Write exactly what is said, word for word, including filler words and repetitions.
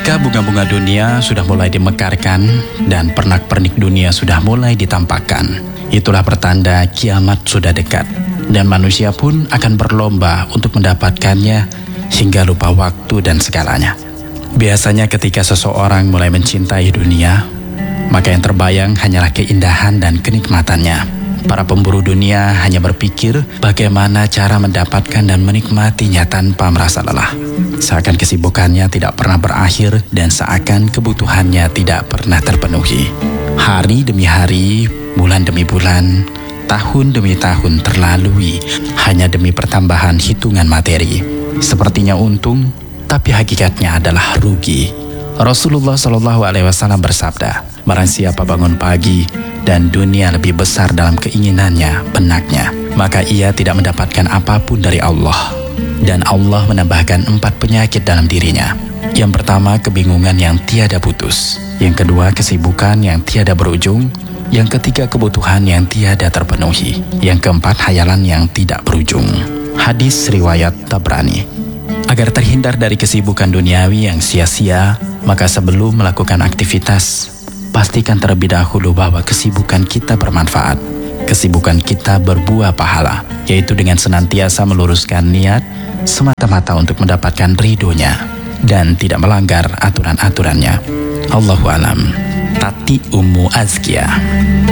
Ketika bunga-bunga dunia sudah mulai dimekarkan dan pernak-pernik dunia sudah mulai ditampakkan, itulah pertanda kiamat sudah dekat. Dan manusia pun akan berlomba untuk mendapatkannya hingga lupa waktu dan segalanya. Biasanya ketika seseorang mulai mencintai dunia, maka yang terbayang hanyalah keindahan dan kenikmatannya. Para pemburu dunia hanya berpikir bagaimana cara mendapatkan dan menikmatinya tanpa merasa lelah. Seakan kesibukannya tidak pernah berakhir dan seakan kebutuhannya tidak pernah terpenuhi. Hari demi hari, bulan demi bulan, tahun demi tahun terlalui hanya demi pertambahan hitungan materi. Sepertinya untung, tapi hakikatnya adalah rugi. Rasulullah Shallallahu Alaihi Wasallam bersabda, barang siapa bangun pagi dan dunia lebih besar dalam keinginannya, benaknya, maka ia tidak mendapatkan apapun dari Allah. Dan Allah menambahkan empat penyakit dalam dirinya. Yang pertama, kebingungan yang tiada putus. Yang kedua, kesibukan yang tiada berujung. Yang ketiga, kebutuhan yang tiada terpenuhi. Yang keempat, hayalan yang tidak berujung. Hadis riwayat Tabrani. Agar terhindar dari kesibukan duniawi yang sia-sia, maka sebelum melakukan aktivitas, pastikan terlebih dahulu bahwa kesibukan kita bermanfaat. Kesibukan kita berbuah pahala, yaitu dengan senantiasa meluruskan niat semata-mata untuk mendapatkan ridhonya dan tidak melanggar aturan-aturannya. Allahu a'lam. Tati Ummu Azkiyah.